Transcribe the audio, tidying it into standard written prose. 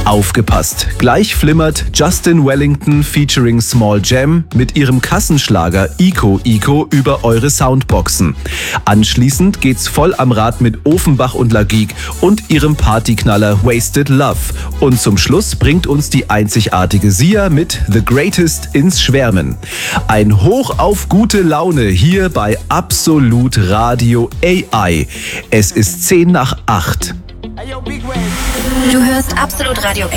Aufgepasst! Gleich flimmert Justin Wellington featuring Small Jam mit ihrem Kassenschlager Ico Ico über eure Soundboxen. Anschließend geht's voll am Rad mit Ofenbach und Lagik und ihrem Partyknaller Wasted Love. Und zum Schluss bringt uns die einzigartige Sia mit The Greatest ins Schwärmen. Ein Hoch auf gute Laune hier bei Absolut Radio AI. Es ist 7:50. Du hörst Absolut Radio